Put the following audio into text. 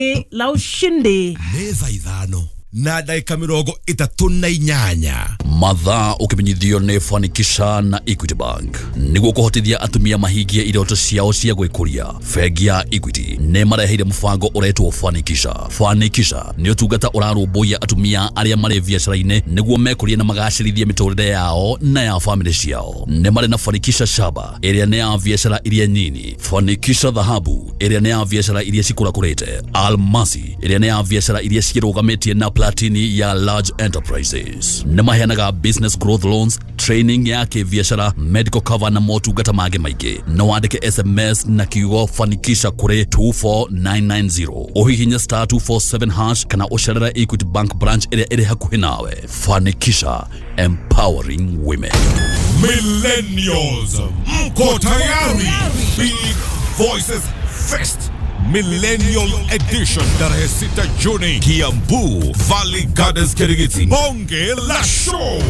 la ushindi meza ithano na dakika 38 mathaa ukimenyithio ni Fanikisha na Equity Bank niguo kuhotithia atumia mahingie iroto ciao cia gwikuria. Bengi ya Equity ne mareheire mubango uretwo Fanikisha. Fanikisha ni utungata urarumbuia atumia aria mari biacara-ini niguo mekurie na magacirithie miturire yao na ya family ciao. Ne mari na Fanikisha Shaba iria ne ya biacara iria nyini, Fanikisha Dhahabu iria ne ya biacara iria cikurakurite, Almasi iria ne ya biacara iria cirugametie na Platini ya large enterprises. Ne maheanaga business growth loans, training ya kibiashara, medical cover na motungata mangĩ maingĩ. No wandike SMS na kiugo Fanikisha kuri 24990. Uhihinya *247# kana ucerere Equity Bank branch iria iri hakuhi nawe. Fanikisha, empowering women. Millennials, mko tayari? Big Voices Fest Millennial Edition tarehe 6 Juni, Kiambu Valley Gardens, Kirigiti. Bonge la show